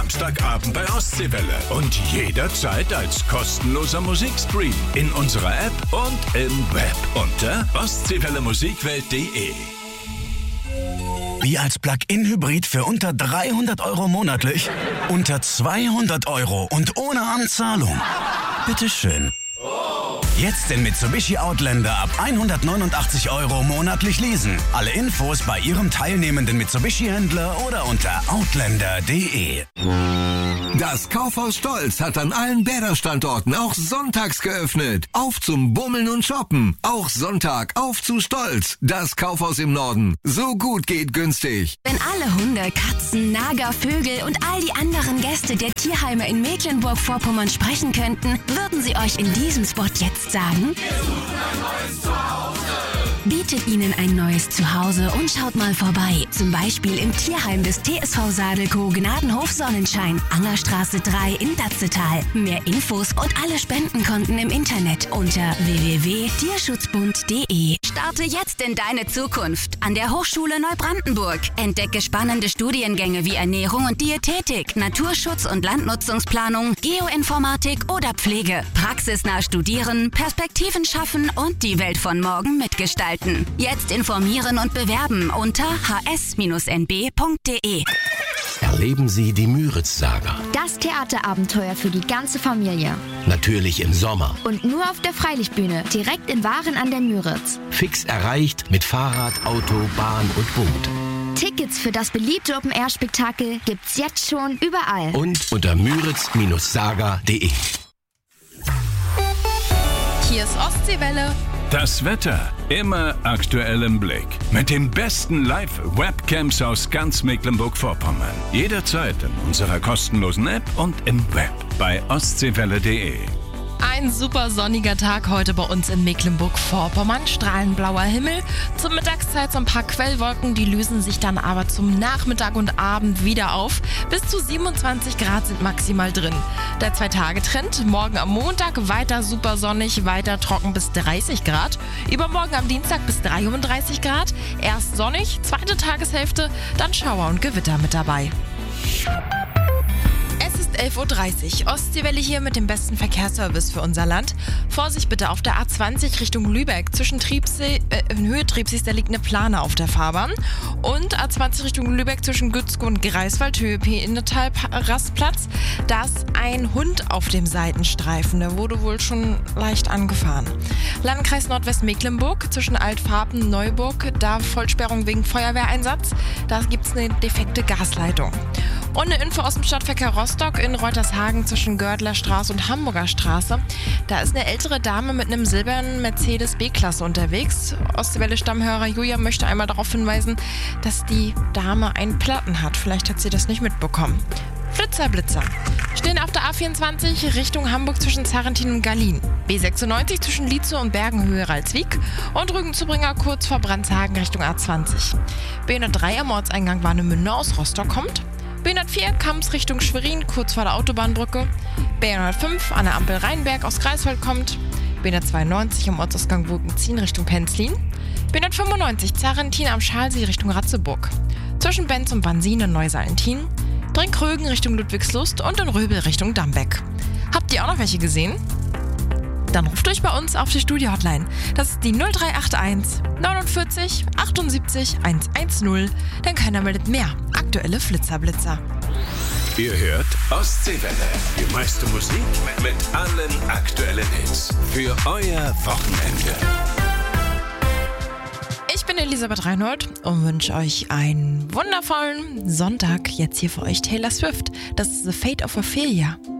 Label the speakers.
Speaker 1: Samstagabend bei Ostseewelle. Und jederzeit als kostenloser Musikstream in unserer App und im Web unter ostseewellemusikwelt.de.
Speaker 2: Wie als Plug-in-Hybrid für unter 300 € monatlich? Unter 200 € und ohne Anzahlung. Bitteschön. Jetzt den Mitsubishi Outlander ab 189 € monatlich leasen. Alle Infos bei Ihrem teilnehmenden Mitsubishi-Händler oder unter outlander.de.
Speaker 3: Das Kaufhaus Stolz hat an allen Bäder-Standorten auch sonntags geöffnet. Auf zum Bummeln und Shoppen. Auch Sonntag auf zu Stolz. Das Kaufhaus im Norden. So gut geht günstig.
Speaker 4: Wenn alle Hunde, Katzen, Nager, Vögel und all die anderen Gäste der Tierheime in Mecklenburg-Vorpommern sprechen könnten, würden sie euch in diesem Spot jetzt sagen?
Speaker 5: Wir suchen ein neues Zuhause.
Speaker 4: Bietet ihnen ein neues Zuhause und schaut mal vorbei. Zum Beispiel im Tierheim des TSV Sadelko Gnadenhof Sonnenschein, Angerstraße 3 in Datzetal. Mehr Infos und alle Spendenkonten im Internet unter www.tierschutzbund.de. Starte jetzt in deine Zukunft an der Hochschule Neubrandenburg. Entdecke spannende Studiengänge wie Ernährung und Diätetik, Naturschutz und Landnutzungsplanung, Geoinformatik oder Pflege. Praxisnah studieren, Perspektiven schaffen und die Welt von morgen mitgestalten. Jetzt informieren und bewerben unter hs-nb.de.
Speaker 6: Erleben Sie die Müritz-Saga.
Speaker 7: Das Theaterabenteuer für die ganze Familie.
Speaker 6: Natürlich im Sommer.
Speaker 7: Und nur auf der Freilichtbühne, direkt in Waren an der Müritz.
Speaker 6: Fix erreicht mit Fahrrad, Auto, Bahn und Boot.
Speaker 7: Tickets für das beliebte Open-Air-Spektakel gibt's jetzt schon überall.
Speaker 6: Und unter müritz-saga.de.
Speaker 8: Hier ist Ostseewelle.
Speaker 1: Das Wetter immer aktuell im Blick. Mit den besten Live-Webcams aus ganz Mecklenburg-Vorpommern. Jederzeit in unserer kostenlosen App und im Web bei ostseewelle.de.
Speaker 8: Ein super sonniger Tag heute bei uns in Mecklenburg-Vorpommern. Strahlend blauer Himmel. Zur Mittagszeit so ein paar Quellwolken, die lösen sich dann aber zum Nachmittag und Abend wieder auf. Bis zu 27 Grad sind maximal drin. Der 2-Tage-Trend. Morgen am Montag weiter super sonnig, weiter trocken bis 30 Grad. Übermorgen am Dienstag bis 33 Grad. Erst sonnig, zweite Tageshälfte, dann Schauer und Gewitter mit dabei. Es ist 11.30 Uhr. Ostseewelle hier mit dem besten Verkehrsservice für unser Land. Vorsicht bitte auf der A20 Richtung Lübeck. Zwischen Triebsee, in Höhe Triebsees, da liegt eine Plane auf der Fahrbahn. Und A20 Richtung Lübeck zwischen Gützkow und Greifswald, Höhe P-Innetal Rastplatz. Da ist ein Hund auf dem Seitenstreifen. Der wurde wohl schon leicht angefahren. Landkreis Nordwestmecklenburg zwischen Altfarben und Neuburg. Da Vollsperrung wegen Feuerwehreinsatz. Da gibt es eine defekte Gasleitung. Und eine Info aus dem Stadtverkehr Rostock in Reutershagen zwischen Gördler Straße und Hamburger Straße. Da ist eine ältere Dame mit einem silbernen Mercedes B-Klasse unterwegs. Ostseewelle-Stammhörer Julia möchte einmal darauf hinweisen, dass die Dame einen Platten hat. Vielleicht hat sie das nicht mitbekommen. Blitzer. Stehen auf der A24 Richtung Hamburg zwischen Zarrentin und Gallien. B96 zwischen Lietzow und Bergenhöhe Ralswiek und Rügenzubringer kurz vor Brandshagen Richtung A20. B103 am Ortseingang Warnemünde aus Rostock kommt. B104 Kamms Richtung Schwerin, kurz vor der Autobahnbrücke. B105 an der Ampel Rheinberg aus Greifswald kommt. B192 am Ortsausgang Burgenzin Richtung Penzlin. B195 Zarrentin am Schalsee Richtung Ratzeburg. Zwischen Benz und Bansin in Neusalentin. Drinkrögen Richtung Ludwigslust und in Röbel Richtung Dambeck. Habt ihr auch noch welche gesehen? Dann ruft euch bei uns auf die Studio-Hotline. Das ist die 0381 49 78 110, denn keiner meldet mehr. Aktuelle Flitzer.
Speaker 1: Ihr hört Ostseewelle. Die meiste Musik mit allen aktuellen Hits. Für euer Wochenende.
Speaker 8: Ich bin Elisabeth Reinhold und wünsche euch einen wundervollen Sonntag. Jetzt hier für euch Taylor Swift. Das ist The Fate of Ophelia.